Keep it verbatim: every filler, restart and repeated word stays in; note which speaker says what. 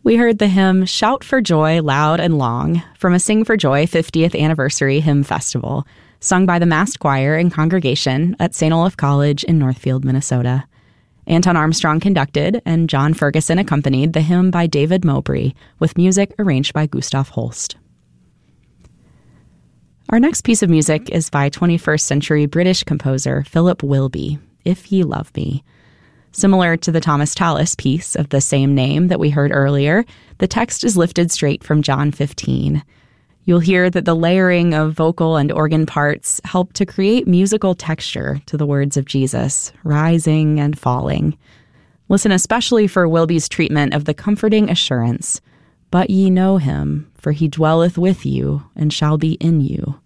Speaker 1: We heard the hymn Shout for Joy Loud and Long from a Sing for Joy fiftieth Anniversary Hymn Festival, sung by the massed choir and congregation at Saint Olaf College in Northfield, Minnesota. Anton Armstrong conducted, and John Ferguson accompanied the hymn by David Mowbray, with music arranged by Gustav Holst. Our next piece of music is by twenty-first century British composer Philip Wilby, If Ye Love Me. Similar to the Thomas Tallis piece of the same name that we heard earlier, the text is lifted straight from John fifteen. You'll hear that the layering of vocal and organ parts help to create musical texture to the words of Jesus, rising and falling. Listen especially for Wilby's treatment of the comforting assurance, "But ye know him, for he dwelleth with you and shall be in you."